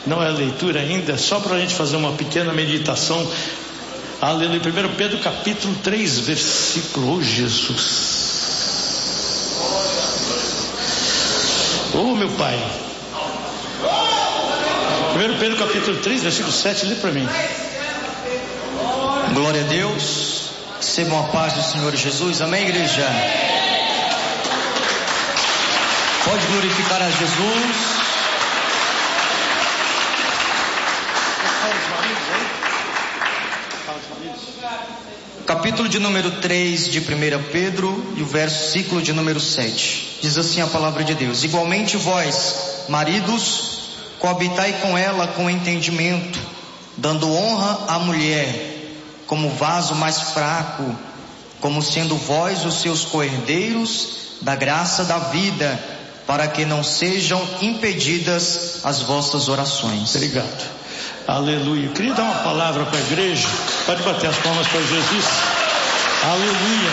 Não é leitura ainda, só para a gente fazer uma pequena meditação. Aleluia. 1 Pedro capítulo 3, versículo, oh Jesus. Oh meu Pai. 1 Pedro capítulo 3, versículo 7, lê para mim. Glória a Deus. Recebam a paz do Senhor Jesus. Amém, igreja? Pode glorificar a Jesus. Capítulo de número 3 de 1 Pedro e o versículo de número 7. Diz assim a palavra de Deus: igualmente vós, maridos, coabitai com ela com entendimento, dando honra à mulher, como vaso mais fraco, como sendo vós os seus co-herdeiros da graça da vida, para que não sejam impedidas as vossas orações. Obrigado. Aleluia. Eu queria dar uma palavra para a igreja. Pode bater as palmas para Jesus. Aleluia.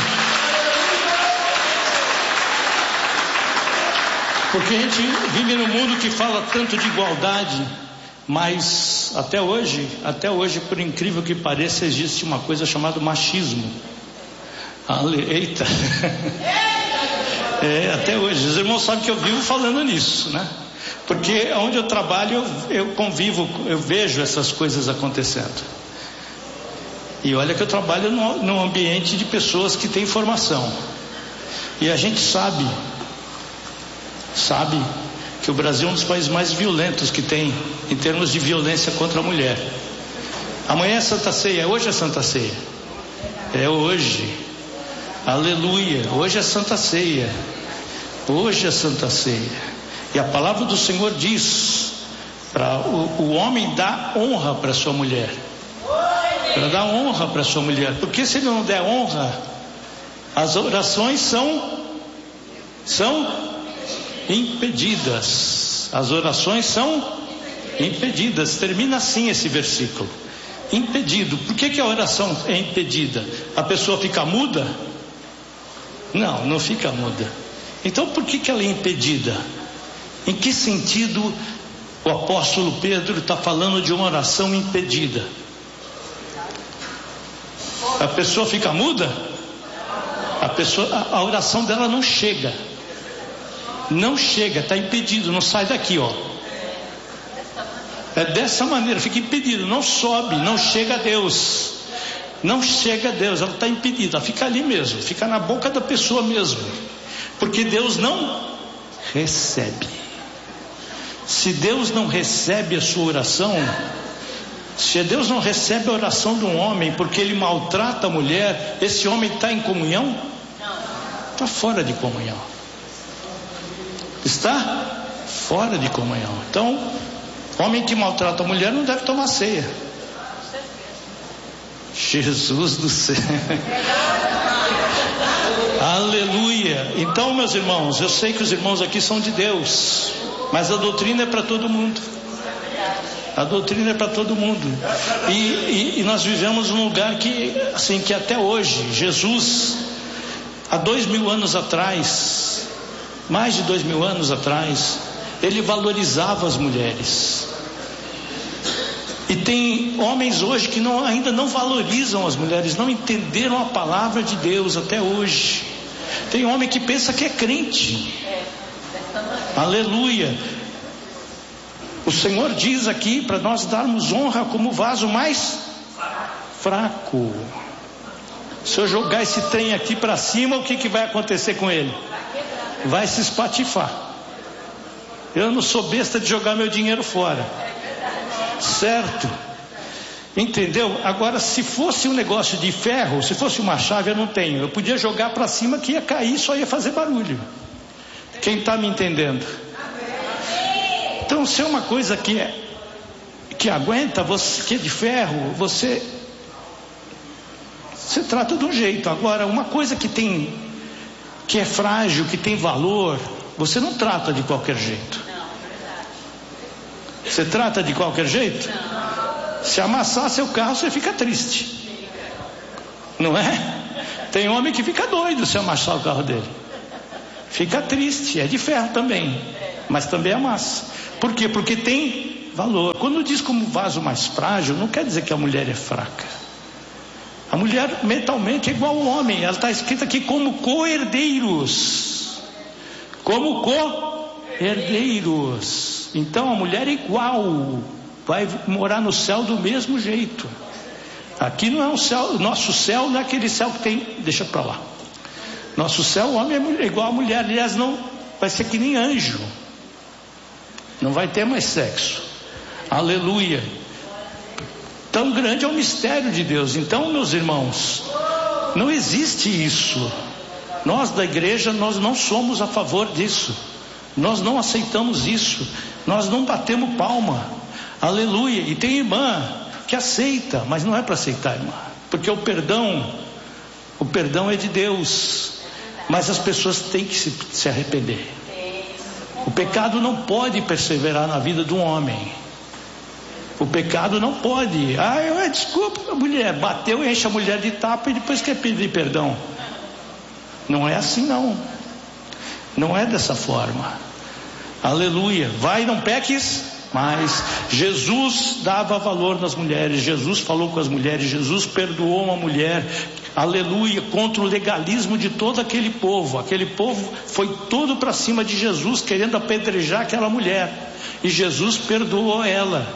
Porque a gente vive num mundo que fala tanto de igualdade, mas até hoje, por incrível que pareça, existe uma coisa chamada machismo. Eita. Até hoje. Os irmãos sabem que eu vivo falando nisso, né? Porque onde eu trabalho, eu convivo, eu vejo essas coisas acontecendo. E olha que eu trabalho num ambiente de pessoas que têm formação. E a gente sabe que o Brasil é um dos países mais violentos que tem em termos de violência contra a mulher. Amanhã é Santa Ceia, hoje é Santa Ceia. É hoje. Aleluia. Hoje é Santa Ceia. Hoje é Santa Ceia. E a palavra do Senhor diz para o homem dar honra para sua mulher. Para dar honra para sua mulher. Porque se ele não der honra, as orações são impedidas. As orações são impedidas. Termina assim esse versículo. Impedido. Por que a oração é impedida? A pessoa fica muda? Não fica muda. Então por que ela é impedida? Em que sentido o apóstolo Pedro está falando de uma oração impedida? A pessoa fica muda? A oração dela não chega. Não chega, está impedido, não sai daqui, ó. É dessa maneira, fica impedido, não sobe, não chega a Deus. Não chega a Deus, ela está impedida, ela fica ali mesmo, fica na boca da pessoa mesmo. Porque Deus não recebe. Se Deus não recebe a sua oração, se Deus não recebe a oração de um homem porque ele maltrata a mulher, esse homem está em comunhão? Está fora de comunhão. Está fora de comunhão. Então, homem que maltrata a mulher não deve tomar ceia. Jesus do céu. Aleluia. Então, meus irmãos, eu sei que os irmãos aqui são de Deus, mas a doutrina é para todo mundo. A doutrina é para todo mundo. E nós vivemos num lugar que até hoje, Jesus, há 2000 anos atrás, mais de 2000 anos atrás, ele valorizava as mulheres. E tem homens hoje que ainda não valorizam as mulheres, não entenderam a palavra de Deus até hoje. Tem homem que pensa que é crente. Aleluia. O Senhor diz aqui para nós darmos honra como vaso mais fraco. Se eu jogar esse trem aqui para cima, o que vai acontecer com ele? Vai se espatifar. Eu não sou besta de jogar meu dinheiro fora. Certo? Entendeu? Agora, se fosse um negócio de ferro, se fosse uma chave, eu não tenho. Eu podia jogar para cima que ia cair, só ia fazer barulho. Quem está me entendendo? Então, se é uma coisa que aguenta, que é de ferro, você trata de um jeito. Agora, uma coisa que é frágil, que tem valor, você não trata de qualquer jeito. Você trata de qualquer jeito? Se amassar seu carro, você fica triste. Não é? Tem homem que fica doido se amassar o carro dele. Fica triste, é de ferro também, mas também amassa. Por quê? Porque tem valor. Quando diz como vaso mais frágil, não quer dizer que a mulher é fraca. A mulher mentalmente é igual ao homem. Ela está escrita aqui como co-herdeiros. Como co-herdeiros. Então a mulher é igual. Vai morar no céu do mesmo jeito. Aqui não é um céu. Nosso céu não é aquele céu que tem. Deixa para lá. Nosso céu, o homem é igual a mulher. Aliás, não vai ser que nem anjo. Não vai ter mais sexo. Aleluia. Tão grande é o mistério de Deus. Então, meus irmãos, não existe isso. Nós da igreja, nós não somos a favor disso. Nós não aceitamos isso. Nós não batemos palma. Aleluia. E tem irmã que aceita, mas não é para aceitar, irmã. Porque o perdão é de Deus. Mas as pessoas têm que se arrepender. O pecado não pode perseverar na vida de um homem. O pecado não pode. Desculpa, a mulher bateu, enche a mulher de tapa e depois quer pedir perdão. Não é assim não. Não é dessa forma. Aleluia. Vai, não peques. Mas Jesus dava valor nas mulheres. Jesus falou com as mulheres. Jesus perdoou uma mulher. Aleluia. Contra o legalismo de todo aquele povo. Aquele povo foi todo para cima de Jesus, querendo apedrejar aquela mulher. E Jesus perdoou ela.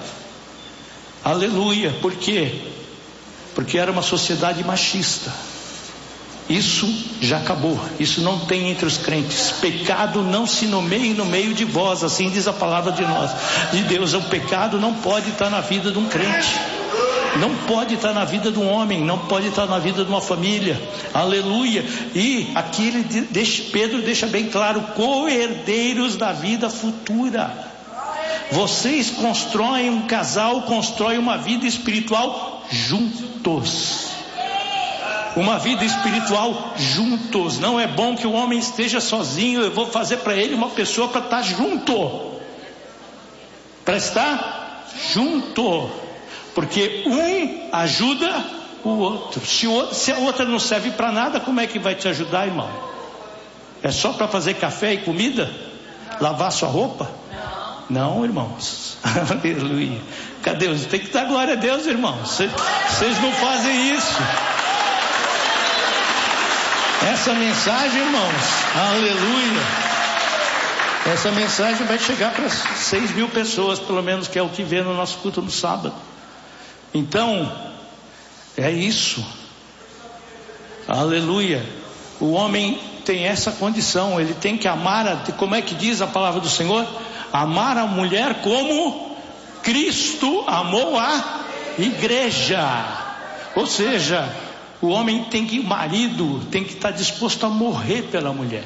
Aleluia. Por quê? Porque era uma sociedade machista. Isso já acabou. Isso não tem entre os crentes. Pecado não se nomeia no meio de vós. Assim diz a palavra de Deus. O pecado não pode estar na vida de um crente. Não pode estar na vida de um homem. Não pode estar na vida de uma família. Aleluia. E aqui Pedro deixa bem claro: co-herdeiros da vida futura. Vocês constroem um casal, constroem uma vida espiritual juntos. Uma vida espiritual juntos. Não é bom que o homem esteja sozinho. Eu vou fazer para ele uma pessoa para estar junto. Para estar junto. Porque um ajuda o outro. Se a outra não serve para nada, como é que vai te ajudar, irmão? É só para fazer café e comida? Lavar sua roupa? Não, irmãos. Aleluia. Cadê? Tem que dar glória a Deus, irmãos. Vocês não fazem isso. Essa mensagem, irmãos, aleluia, essa mensagem vai chegar para 6.000 pessoas, pelo menos, que é o que vê no nosso culto no sábado. Então, é isso. Aleluia. O homem tem essa condição, ele tem que amar, como é que diz a palavra do Senhor? Amar a mulher como Cristo amou a igreja. Ou seja, o homem o marido tem que estar disposto a morrer pela mulher.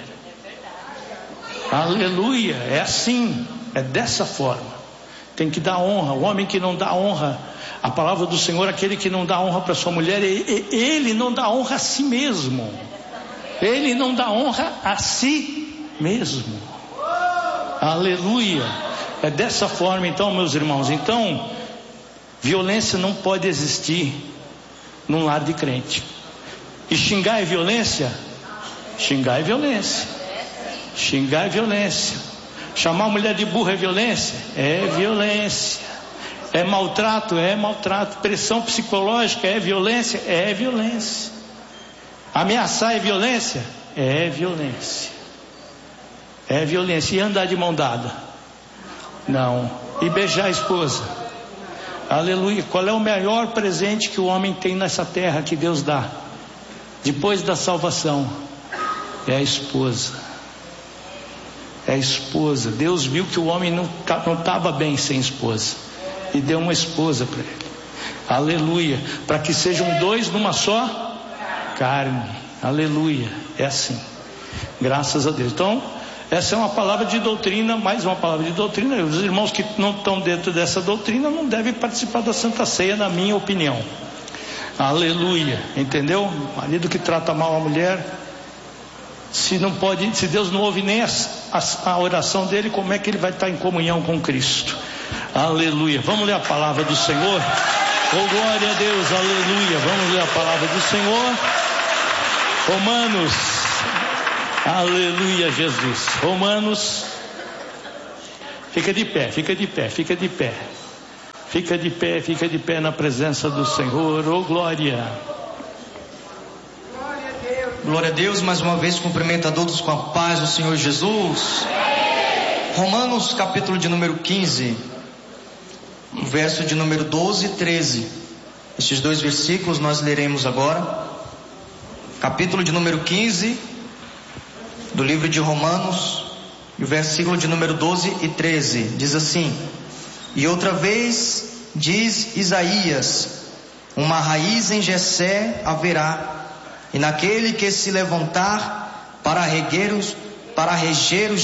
Aleluia. É assim, é dessa forma. Tem que dar honra. O homem que não dá honra, a palavra do Senhor, aquele que não dá honra para sua mulher, ele não dá honra a si mesmo. Ele não dá honra a si mesmo. Aleluia. É dessa forma então, meus irmãos. Então, violência não pode existir num lar de crente. E xingar é violência? Xingar é violência. Xingar é violência. Chamar a mulher de burra é violência? É violência. É maltrato? É maltrato. Pressão psicológica é violência? É violência. Ameaçar é violência? É violência. É violência. E andar de mão dada? Não. E beijar a esposa? Aleluia. Qual é o melhor presente que o homem tem nessa terra que Deus dá? Depois da salvação, é a esposa. É a esposa. Deus viu que o homem não estava bem sem esposa e deu uma esposa para ele. Aleluia. Para que sejam dois numa só carne. Aleluia. É assim. Graças a Deus. Então, essa é uma palavra de doutrina, mais uma palavra de doutrina. Os irmãos que não estão dentro dessa doutrina não devem participar da Santa Ceia, na minha opinião. Aleluia. Entendeu? O marido que trata mal a mulher, se Deus não ouve nem a oração dele, como é que ele vai estar em comunhão com Cristo? Aleluia. Vamos ler a palavra do Senhor. Oh, glória a Deus. Aleluia. Vamos ler a palavra do Senhor. Romanos. Aleluia, Jesus. Romanos. Fica de pé, fica de pé, fica de pé. Fica de pé na presença do Senhor. Oh, glória. Glória a Deus, mais uma vez cumprimento a todos com a paz do Senhor Jesus. Romanos capítulo de número 15, verso de número 12 e 13. Estes dois versículos nós leremos agora. Capítulo de número 15 do livro de Romanos, e o versículo de número 12 e 13 diz assim: E outra vez diz Isaías: uma raiz em Jessé haverá, e naquele que se levantar para reger os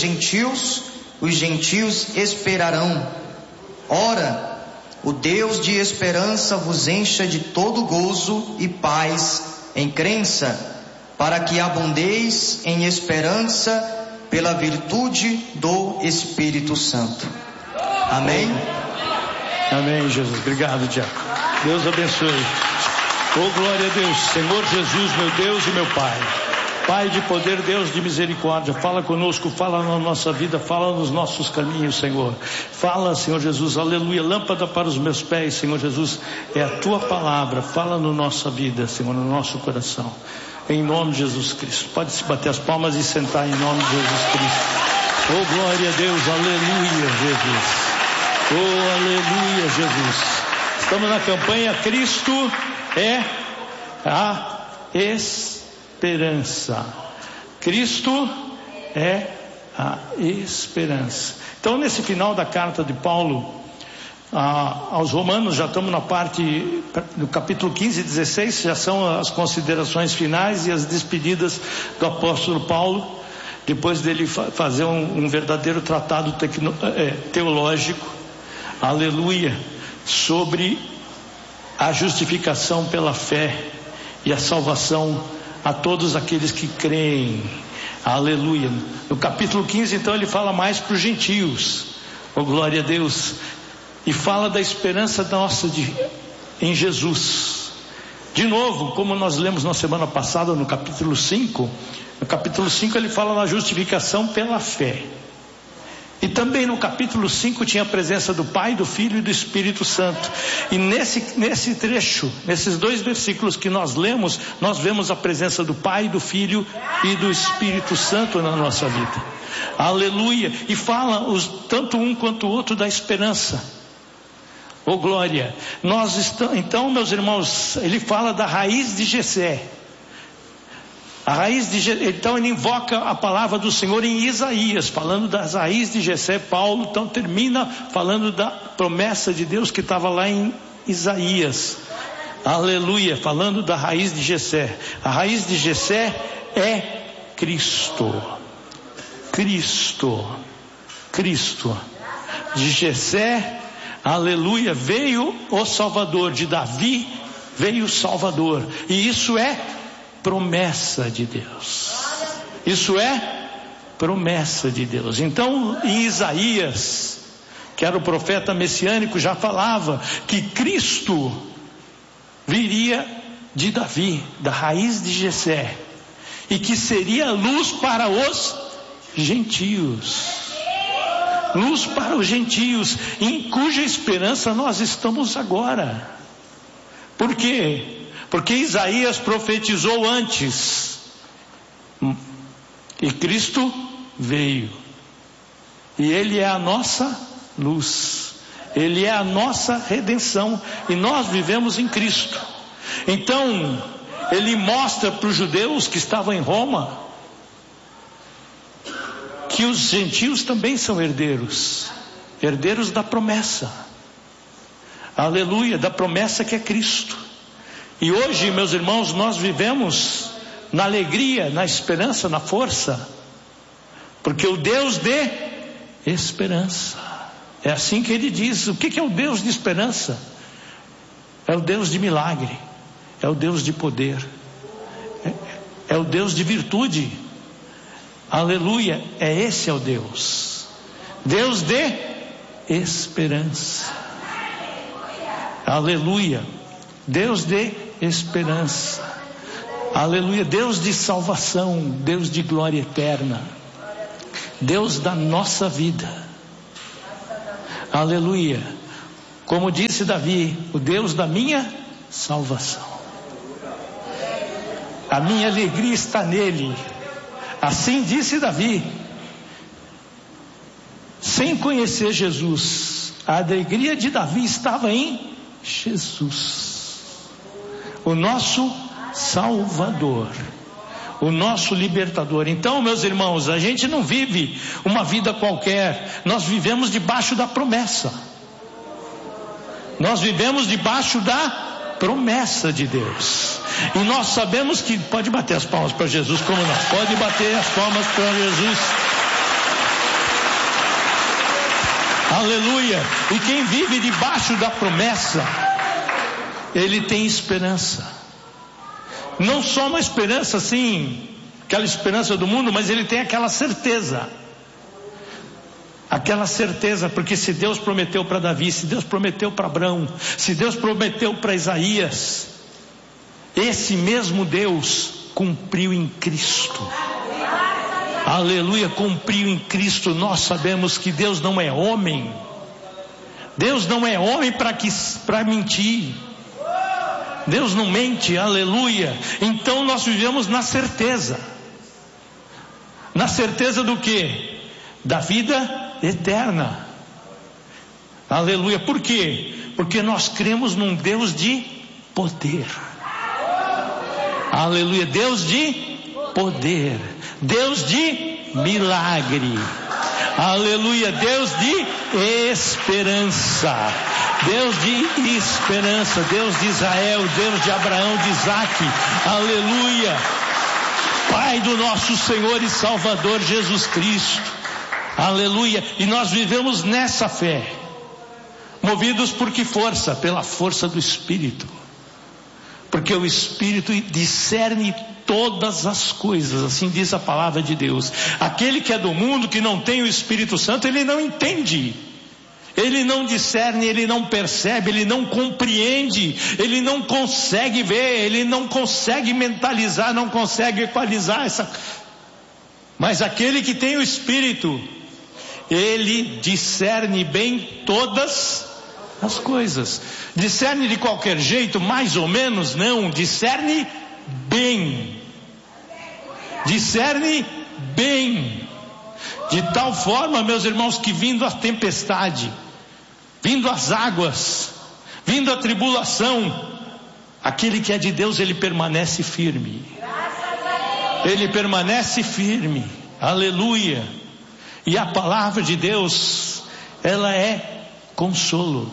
gentios esperarão. Ora, o Deus de esperança vos encha de todo gozo e paz em crença, para que abundeis em esperança pela virtude do Espírito Santo. Amém? Amém, Jesus. Obrigado, Diácono. Deus abençoe. Oh, glória a Deus. Senhor Jesus, meu Deus e meu Pai. Pai de poder, Deus de misericórdia, fala conosco, fala na nossa vida, fala nos nossos caminhos, Senhor. Fala, Senhor Jesus, aleluia. Lâmpada para os meus pés, Senhor Jesus, é a Tua palavra. Fala na nossa vida, Senhor, no nosso coração. Em nome de Jesus Cristo. Pode se bater as palmas e sentar em nome de Jesus Cristo. Oh, glória a Deus, aleluia, Jesus. Oh, aleluia, Jesus. Estamos na campanha Cristo é a esperança. Cristo é a esperança. Então, nesse final da carta de Paulo aos Romanos, já estamos na parte do capítulo 15 e 16, já são as considerações finais e as despedidas do apóstolo Paulo, depois dele fazer um verdadeiro tratado teológico, aleluia, sobre a justificação pela fé e a salvação a todos aqueles que creem, aleluia. No capítulo 15, então, ele fala mais para os gentios, oh, glória a Deus, e fala da esperança nossa em Jesus. De novo, como nós lemos na semana passada no capítulo 5, no capítulo 5 ele fala da justificação pela fé. E também no capítulo 5 tinha a presença do Pai, do Filho e do Espírito Santo. E nesse trecho, nesses dois versículos que nós lemos, nós vemos a presença do Pai, do Filho e do Espírito Santo na nossa vida. Aleluia. E fala tanto um quanto o outro da esperança. Oh, glória. Então, meus irmãos, ele fala da raiz de Jessé. Então ele invoca a palavra do Senhor em Isaías, falando das raízes de Jessé. Paulo então termina falando da promessa de Deus que estava lá em Isaías, aleluia, falando da raiz de Jessé. A raiz de Jessé é Cristo. De Jessé, aleluia, veio o Salvador. De Davi veio o Salvador. E isso é promessa de Deus. Isso é promessa de Deus. Então, em Isaías, que era o profeta messiânico, já falava que Cristo viria de Davi, da raiz de Jessé, e que seria luz para os gentios. Luz para os gentios, em cuja esperança nós estamos agora. Por quê? Porque Isaías profetizou antes, e Cristo veio, e Ele é a nossa luz, Ele é a nossa redenção, e nós vivemos em Cristo. Então, Ele mostra para os judeus que estavam em Roma, que os gentios também são herdeiros da promessa, aleluia, da promessa que é Cristo. E hoje, meus irmãos, nós vivemos na alegria, na esperança, na força, porque o Deus de esperança, é assim que ele diz. O que é o Deus de esperança? É o Deus de milagre, é o Deus de poder, é o Deus de virtude, aleluia. Esse é o Deus de esperança, aleluia. Deus de esperança, aleluia. Deus de salvação, Deus de glória eterna, Deus da nossa vida, aleluia. Como disse Davi, o Deus da minha salvação. A minha alegria está nele. Assim disse Davi. Sem conhecer Jesus, a alegria de Davi estava em Jesus, o nosso Salvador, o nosso libertador. Então, meus irmãos, a gente não vive uma vida qualquer, nós vivemos debaixo da promessa. Nós vivemos debaixo da promessa de Deus. E nós sabemos que, pode bater as palmas para Jesus, como não? Pode bater as palmas para Jesus. Aleluia. E quem vive debaixo da promessa, ele tem esperança. Não só uma esperança assim, aquela esperança do mundo, mas ele tem aquela certeza. Aquela certeza, porque se Deus prometeu para Davi, se Deus prometeu para Abraão, se Deus prometeu para Isaías, esse mesmo Deus cumpriu em Cristo. Aleluia, cumpriu em Cristo. Nós sabemos que Deus não é homem. Deus não é homem para mentir. Deus não mente, aleluia. Então nós vivemos na certeza. Na certeza do quê? Da vida eterna. Aleluia. Por quê? Porque nós cremos num Deus de poder. Aleluia. Deus de poder. Deus de milagre. Aleluia. Deus de esperança. Deus de esperança. Deus de Israel. Deus de Abraão, de Isaac. Aleluia. Pai do nosso Senhor e Salvador Jesus Cristo. Aleluia. E nós vivemos nessa fé. Movidos por que força? Pela força do Espírito. Porque o Espírito discerne todas as coisas, assim diz a palavra de Deus. Aquele que é do mundo, que não tem o Espírito Santo, ele não entende, ele não discerne, ele não percebe, ele não compreende, ele não consegue ver, ele não consegue mentalizar, não consegue equalizar essa. Mas aquele que tem o Espírito, ele discerne bem todas as coisas. Discerne de qualquer jeito, mais ou menos? Não, discerne bem. Discerne bem. De tal forma, meus irmãos, que vindo a tempestade, vindo as águas, vindo a tribulação, aquele que é de Deus, ele permanece firme. Ele permanece firme. Aleluia. E a palavra de Deus, ela é consolo.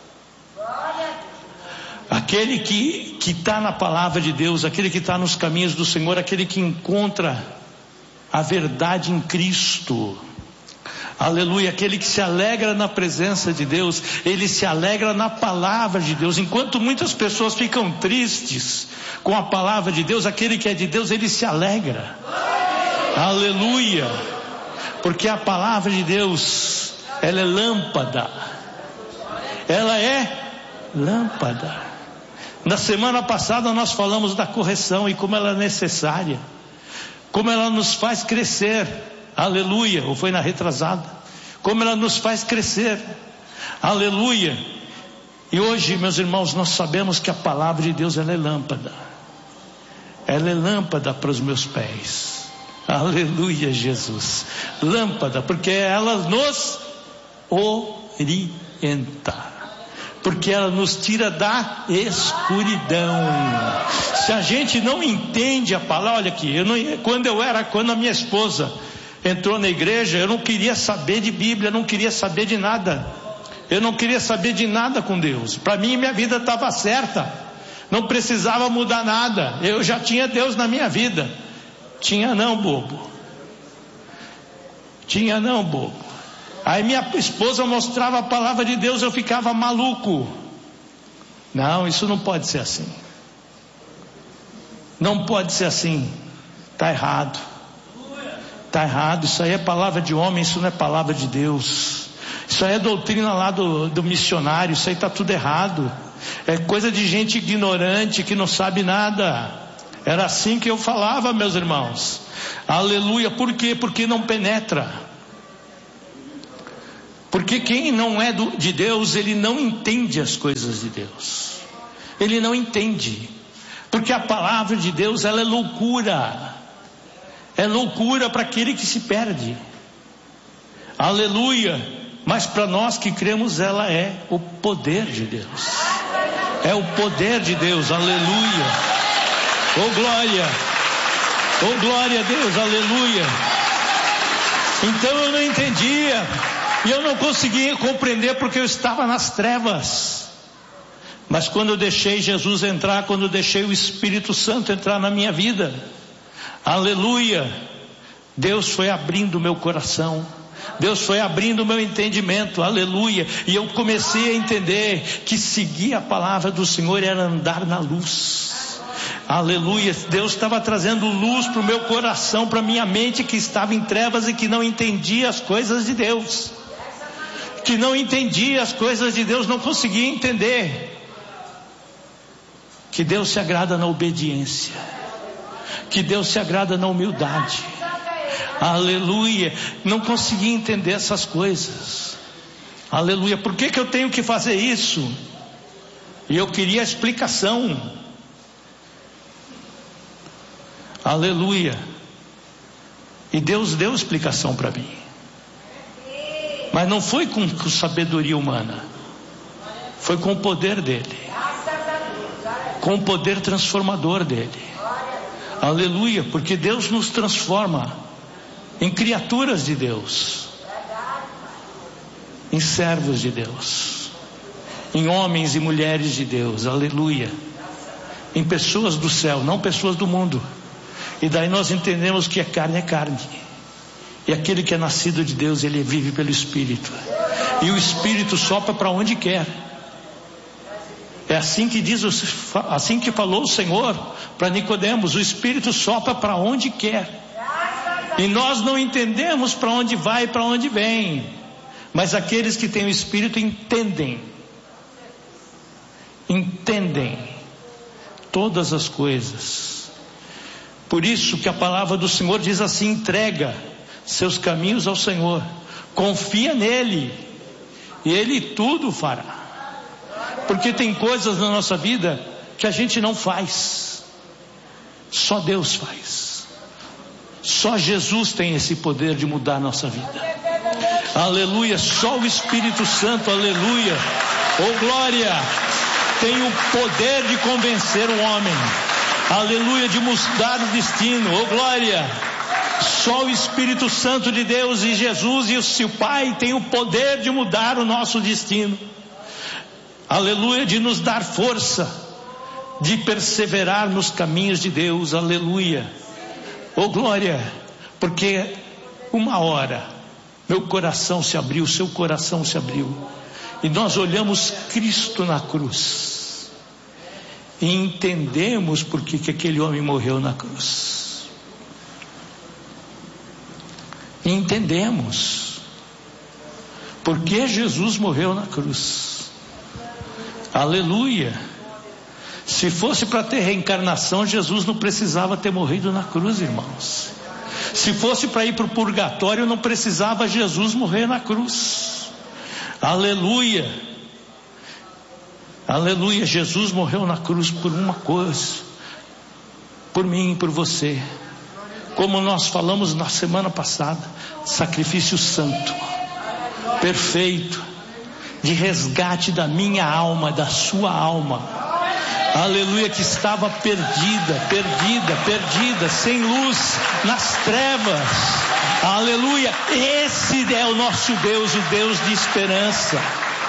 Aquele que está na palavra de Deus, aquele que está nos caminhos do Senhor, aquele que encontra a verdade em Cristo, aleluia, aquele que se alegra na presença de Deus, ele se alegra na palavra de Deus. Enquanto muitas pessoas ficam tristes com a palavra de Deus, aquele que é de Deus, ele se alegra. Aleluia, porque a palavra de Deus, ela é lâmpada, ela é lâmpada. Na semana passada nós falamos da correção e como ela é necessária, como ela nos faz crescer, aleluia, ou foi na retrasada, como ela nos faz crescer, aleluia. E hoje, meus irmãos, nós sabemos que a palavra de Deus, ela é lâmpada para os meus pés, aleluia, Jesus, lâmpada, porque ela nos orienta, porque ela nos tira da escuridão. Se a gente não entende a palavra, olha aqui, quando a minha esposa entrou na igreja, eu não queria saber de Bíblia, eu não queria saber de nada, eu não queria saber de nada com Deus. Para mim minha vida estava certa, não precisava mudar nada, eu já tinha Deus na minha vida. Tinha não, bobo. Aí minha esposa mostrava a palavra de Deus, eu ficava maluco. Não, isso não pode ser assim. Não pode ser assim. Está errado. Está errado. Isso aí é palavra de homem, isso não é palavra de Deus. Isso aí é doutrina lá do missionário, isso aí está tudo errado. É coisa de gente ignorante que não sabe nada. Era assim que eu falava, meus irmãos. Aleluia. Por quê? Porque não penetra. Porque quem não é de Deus, ele não entende as coisas de Deus. Ele não entende. Porque a palavra de Deus, ela é loucura. É loucura para aquele que se perde. Aleluia. Mas para nós que cremos, ela é o poder de Deus. É o poder de Deus. Aleluia. Oh glória. Oh glória a Deus. Aleluia. Então eu não entendia. E eu não conseguia compreender porque eu estava nas trevas. Mas quando eu deixei Jesus entrar, quando eu deixei o Espírito Santo entrar na minha vida, aleluia, Deus foi abrindo o meu coração, Deus foi abrindo o meu entendimento, aleluia, e eu comecei a entender que seguir a palavra do Senhor era andar na luz, aleluia. Deus estava trazendo luz para o meu coração, para a minha mente que estava em trevas e que não entendia as coisas de Deus, que não entendia as coisas de Deus, não conseguia entender que Deus se agrada na obediência, que Deus se agrada na humildade, aleluia. Não conseguia entender essas coisas, aleluia. Por que eu tenho que fazer isso? E eu queria a explicação, aleluia. E Deus deu explicação para mim, mas não foi com sabedoria humana, foi com o poder dele, com o poder transformador dele, aleluia. Porque Deus nos transforma em criaturas de Deus, em servos de Deus, em homens e mulheres de Deus, aleluia, em pessoas do céu, não pessoas do mundo. E daí nós entendemos que a carne é carne, e aquele que é nascido de Deus, ele vive pelo Espírito, e o Espírito sopra para onde quer. É assim que diz, assim que falou o Senhor para Nicodemos: o Espírito sopra para onde quer. E nós não entendemos para onde vai e para onde vem, mas aqueles que têm o Espírito entendem todas as coisas. Por isso que a palavra do Senhor diz assim: entrega seus caminhos ao Senhor, confia nele, e ele tudo fará. Porque tem coisas na nossa vida que a gente não faz, só Deus faz. Só Jesus tem esse poder de mudar a nossa vida, aleluia. Só o Espírito Santo, aleluia, oh glória, tem o poder de convencer o homem, aleluia, de mudar o destino, oh glória. Só o Espírito Santo de Deus e Jesus e o seu Pai tem o poder de mudar o nosso destino, aleluia, de nos dar força, de perseverar nos caminhos de Deus, aleluia, oh glória. Porque uma hora meu coração se abriu, seu coração se abriu, e nós olhamos Cristo na cruz e entendemos por que aquele homem morreu na cruz. E entendemos por que Jesus morreu na cruz, aleluia. Se fosse para ter reencarnação, Jesus não precisava ter morrido na cruz, irmãos. Se fosse para ir para o purgatório, não precisava Jesus morrer na cruz, aleluia, aleluia. Jesus morreu na cruz por uma coisa, por mim e por você. Como nós falamos na semana passada, sacrifício santo, perfeito, de resgate da minha alma, da sua alma, aleluia, que estava perdida, sem luz, nas trevas, aleluia. Esse é o nosso Deus, o Deus de esperança,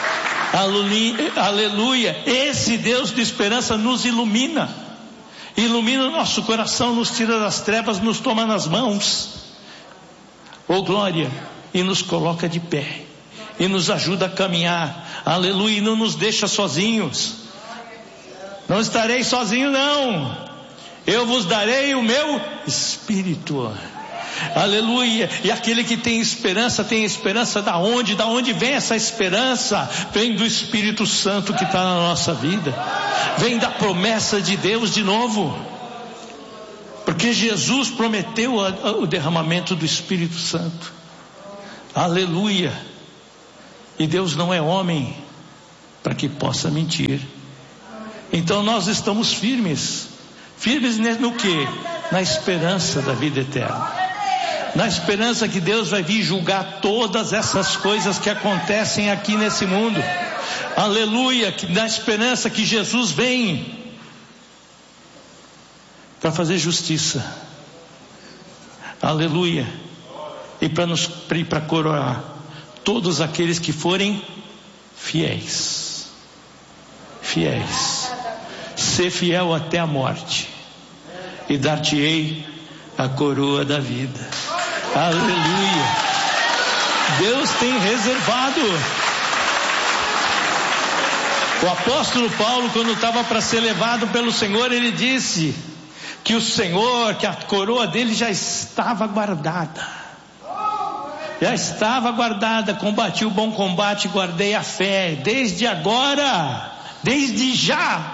aleluia. Esse Deus de esperança nos ilumina o nosso coração, nos tira das trevas, nos toma nas mãos, oh glória, e nos coloca de pé, e nos ajuda a caminhar, aleluia, e não nos deixa sozinhos. Não estarei sozinho, não, eu vos darei o meu Espírito, aleluia. E aquele que tem esperança da onde? Da onde vem essa esperança? Vem do Espírito Santo que está na nossa vida, vem da promessa de Deus de novo, porque Jesus prometeu o derramamento do Espírito Santo, aleluia. E Deus não é homem para que possa mentir. Então nós estamos firmes. Firmes no quê? Na esperança da vida eterna. Na esperança que Deus vai vir julgar todas essas coisas que acontecem aqui nesse mundo. Aleluia, na esperança que Jesus vem para fazer justiça. Aleluia. E para coroar todos aqueles que forem fiéis. Fiéis. Ser fiel até a morte. E dar-te-ei a coroa da vida. Aleluia. Deus tem reservado. O apóstolo Paulo, quando estava para ser levado pelo Senhor, ele disse que o Senhor, que a coroa dele já estava guardada. Já estava guardada. Combati o bom combate, guardei a fé. Desde agora, desde já.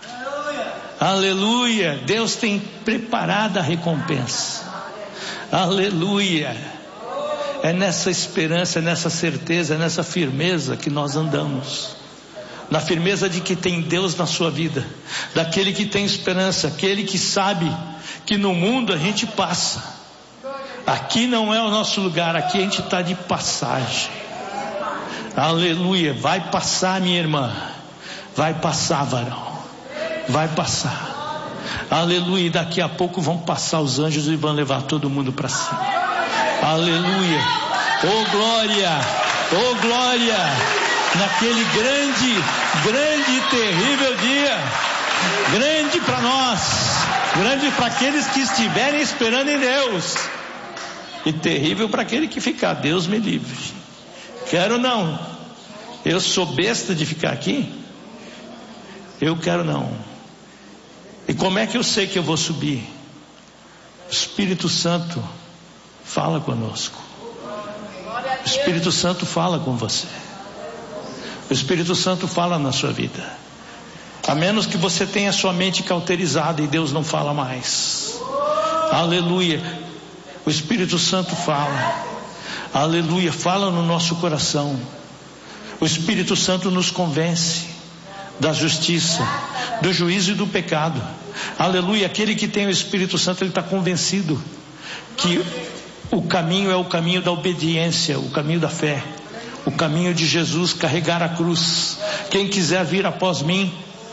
Aleluia. Deus tem preparado a recompensa. Aleluia. É nessa esperança, nessa certeza, nessa firmeza que nós andamos. Na firmeza de que tem Deus na sua vida, daquele que tem esperança, aquele que sabe que no mundo a gente passa. Aqui não é o nosso lugar, aqui a gente está de passagem. Aleluia. Vai passar, minha irmã. Vai passar, varão. Vai passar. Aleluia. Daqui a pouco vão passar os anjos e vão levar todo mundo para cima. Aleluia. Oh glória. Oh glória. Naquele grande e terrível dia. Grande para nós. Grande para aqueles que estiverem esperando em Deus. E terrível para aquele que ficar. Deus me livre. Quero não. Eu sou besta de ficar aqui? Eu quero não. E como é que eu sei que eu vou subir? O Espírito Santo fala conosco. O Espírito Santo fala com você. O Espírito Santo fala na sua vida. A menos que você tenha sua mente cauterizada e Deus não fala mais. Aleluia. O Espírito Santo fala. Aleluia. Fala no nosso coração. O Espírito Santo nos convence da justiça, do juízo e do pecado. Aleluia. Aquele que tem o Espírito Santo, ele está convencido que o caminho é o caminho da obediência, o caminho da fé, o caminho de Jesus, carregar a cruz. Quem quiser vir após mim,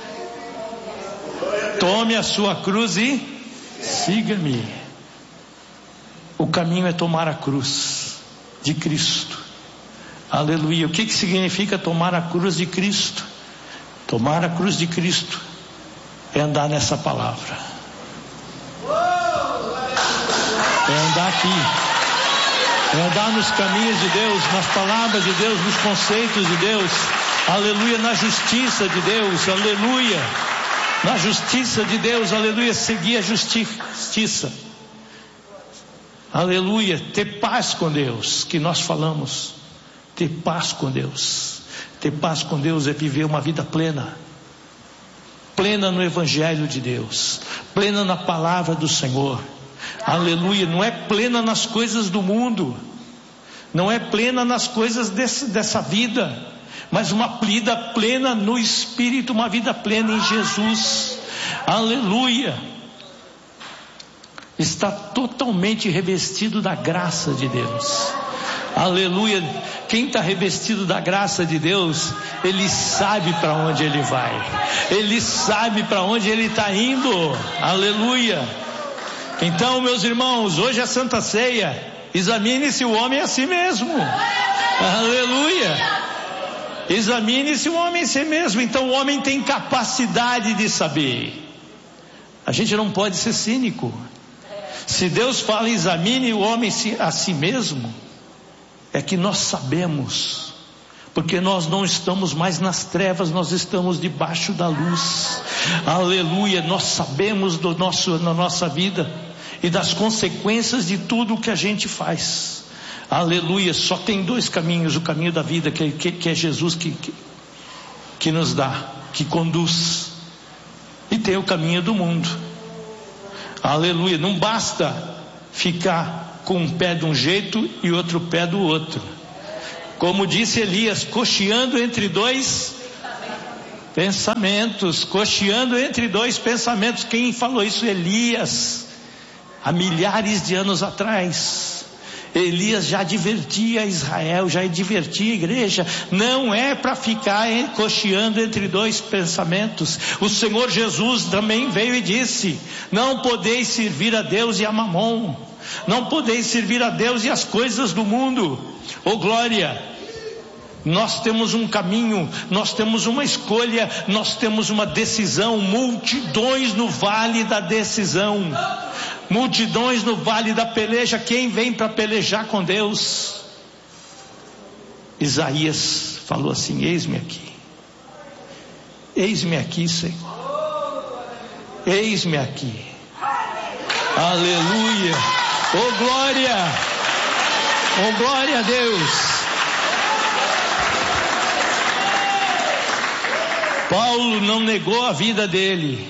tome a sua cruz e siga-me. O caminho é tomar a cruz de Cristo. Aleluia. O que significa tomar a cruz de Cristo? Tomar a cruz de Cristo é andar nessa palavra. É andar aqui. É andar nos caminhos de Deus, nas palavras de Deus, nos conceitos de Deus. Aleluia. Na justiça de Deus. Aleluia. Na justiça de Deus. Aleluia. Seguir a justiça. Aleluia. Ter paz com Deus, que nós falamos. Ter paz com Deus. Ter paz com Deus é viver uma vida plena. Plena no Evangelho de Deus. Plena na palavra do Senhor. Aleluia. Não é plena nas coisas do mundo. Não é plena nas coisas dessa vida. Mas uma vida plena no Espírito. Uma vida plena em Jesus. Aleluia. Está totalmente revestido da graça de Deus. Aleluia. Quem está revestido da graça de Deus, ele sabe para onde ele vai. Ele sabe para onde ele está indo. Aleluia. Então, meus irmãos, hoje é Santa Ceia. Examine-se o homem a si mesmo. Aleluia. Examine-se o homem a si mesmo. Então o homem tem capacidade de saber. A gente não pode ser cínico. Se Deus fala examine o homem a si mesmo, é que nós sabemos. Porque nós não estamos mais nas trevas, nós estamos debaixo da luz. Aleluia. Nós sabemos na nossa vida e das consequências de tudo o que a gente faz. Aleluia. Só tem dois caminhos: o caminho da vida, que é Jesus que nos dá, que conduz, e tem o caminho do mundo. Aleluia. Não basta ficar com um pé de um jeito e outro pé do outro. Como disse Elias, cocheando entre dois pensamentos. Cocheando entre dois pensamentos. Quem falou isso? Elias, há milhares de anos atrás. Elias já advertia Israel, já advertia a igreja, não é para ficar cocheando entre dois pensamentos. O Senhor Jesus também veio e disse: não podeis servir a Deus e a Mamon, não podeis servir a Deus e as coisas do mundo. Oh glória! Nós temos um caminho, nós temos uma escolha, nós temos uma decisão. Multidões no vale da decisão, multidões no vale da peleja. Quem vem para pelejar com Deus? Isaías falou assim: eis-me aqui, Senhor, eis-me aqui. Aleluia, oh glória a Deus. Paulo não negou a vida dele,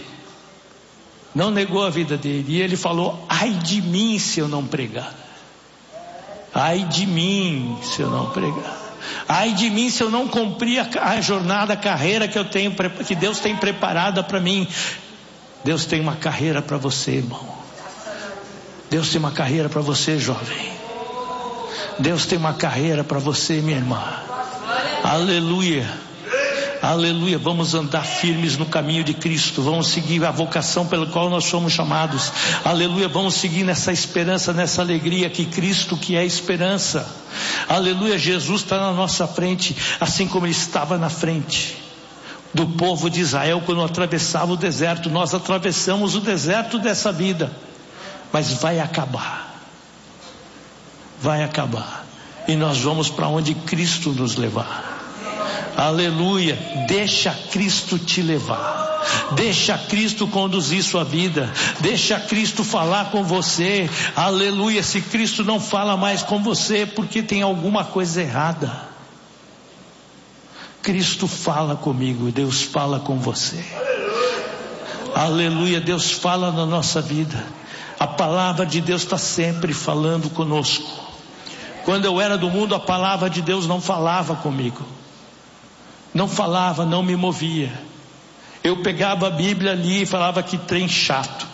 e ele falou: ai de mim se eu não pregar, ai de mim se eu não pregar, ai de mim se eu não cumprir a jornada, a carreira que Deus tem preparada para mim. Deus tem uma carreira para você, irmão. Deus tem uma carreira para você, jovem. Deus tem uma carreira para você, minha irmã. Aleluia. Aleluia, vamos andar firmes no caminho de Cristo, vamos seguir a vocação pela qual nós somos chamados. Aleluia, vamos seguir nessa esperança, nessa alegria, que Cristo que é esperança. Aleluia, Jesus está na nossa frente, assim como Ele estava na frente do povo de Israel quando atravessava o deserto. Nós atravessamos o deserto dessa vida, mas vai acabar, e nós vamos para onde Cristo nos levar. Aleluia, deixa Cristo te levar, deixa Cristo conduzir sua vida, deixa Cristo falar com você. Aleluia, se Cristo não fala mais com você, porque tem alguma coisa errada. Cristo fala comigo, Deus fala com você. Aleluia, Deus fala na nossa vida, a palavra de Deus está sempre falando conosco. Quando eu era do mundo, a palavra de Deus não falava comigo, não falava, não me movia. Eu pegava a Bíblia ali e falava: que trem chato,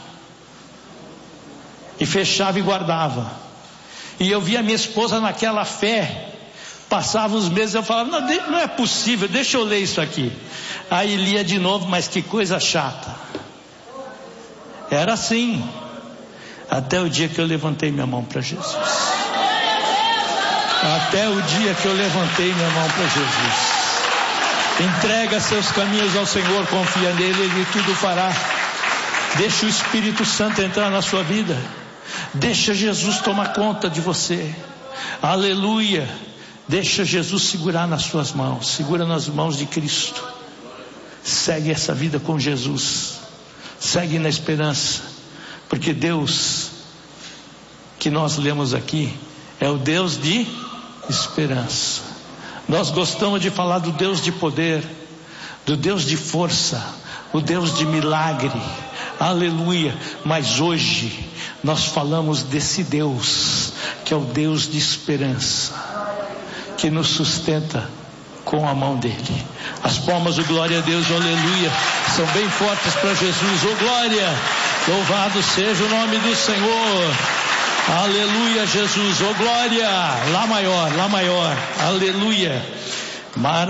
e fechava e guardava. E eu via minha esposa naquela fé. Passava os meses, eu falava: não é possível, deixa eu ler isso aqui. Aí lia de novo, mas que coisa chata. Era assim, até o dia que eu levantei minha mão para Jesus. Até o dia que eu levantei minha mão para Jesus. Entrega seus caminhos ao Senhor, confia nele, Ele tudo fará. Deixa o Espírito Santo entrar na sua vida, deixa Jesus tomar conta de você. Aleluia, deixa Jesus segurar nas suas mãos, segura nas mãos de Cristo. Segue essa vida com Jesus, segue na esperança, porque Deus que nós lemos aqui é o Deus de esperança. Nós gostamos de falar do Deus de poder, do Deus de força, o Deus de milagre. Aleluia. Mas hoje nós falamos desse Deus que é o Deus de esperança, que nos sustenta com a mão dele. As palmas do glória a Deus, aleluia, são bem fortes para Jesus. Oh glória, louvado seja o nome do Senhor. Aleluia, Jesus, oh glória, lá maior, aleluia.